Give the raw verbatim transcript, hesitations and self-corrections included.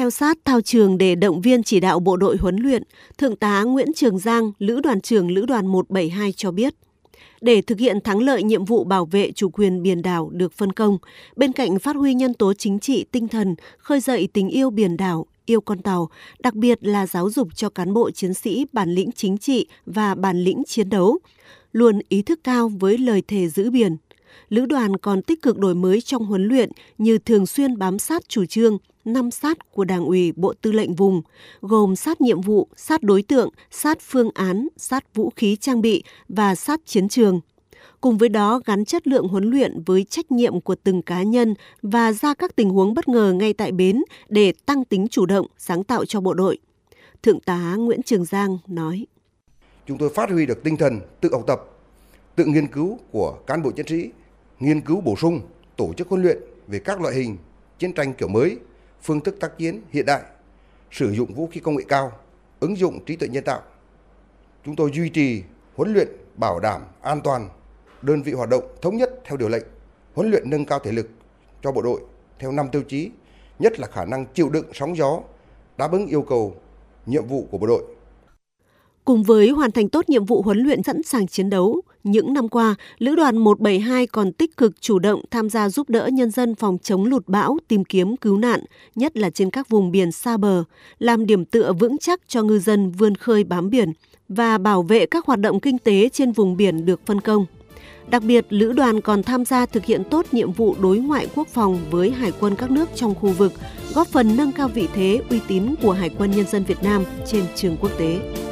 theo sát thao trường để động viên chỉ đạo bộ đội huấn luyện, Thượng tá Nguyễn Trường Giang, Lữ đoàn trưởng Lữ đoàn một bảy hai cho biết, để thực hiện thắng lợi nhiệm vụ bảo vệ chủ quyền biển đảo được phân công, bên cạnh phát huy nhân tố chính trị tinh thần, khơi dậy tình yêu biển đảo, yêu con tàu, đặc biệt là giáo dục cho cán bộ chiến sĩ bản lĩnh chính trị và bản lĩnh chiến đấu, luôn ý thức cao với lời thề giữ biển. Lữ đoàn còn tích cực đổi mới trong huấn luyện như thường xuyên bám sát chủ trương, năm sát của Đảng ủy Bộ Tư lệnh vùng, gồm sát nhiệm vụ, sát đối tượng, sát phương án, sát vũ khí trang bị và sát chiến trường. Cùng với đó gắn chất lượng huấn luyện với trách nhiệm của từng cá nhân và ra các tình huống bất ngờ ngay tại bến để tăng tính chủ động, sáng tạo cho bộ đội. Thượng tá Nguyễn Trường Giang nói: Chúng tôi phát huy được tinh thần tự học tập, tự nghiên cứu của cán bộ chiến sĩ, nghiên cứu bổ sung, tổ chức huấn luyện về các loại hình chiến tranh kiểu mới, phương thức tác chiến hiện đại, sử dụng vũ khí công nghệ cao, ứng dụng trí tuệ nhân tạo. Chúng tôi duy trì huấn luyện bảo đảm an toàn, đơn vị hoạt động thống nhất theo điều lệnh, huấn luyện nâng cao thể lực cho bộ đội theo năm tiêu chí, nhất là khả năng chịu đựng sóng gió, đáp ứng yêu cầu nhiệm vụ của bộ đội. Cùng với hoàn thành tốt nhiệm vụ huấn luyện sẵn sàng chiến đấu, những năm qua, Lữ đoàn một bảy hai còn tích cực chủ động tham gia giúp đỡ nhân dân phòng chống lụt bão, tìm kiếm cứu nạn, nhất là trên các vùng biển xa bờ, làm điểm tựa vững chắc cho ngư dân vươn khơi bám biển và bảo vệ các hoạt động kinh tế trên vùng biển được phân công. Đặc biệt, Lữ đoàn còn tham gia thực hiện tốt nhiệm vụ đối ngoại quốc phòng với hải quân các nước trong khu vực, góp phần nâng cao vị thế, uy tín của Hải quân Nhân dân Việt Nam trên trường quốc tế.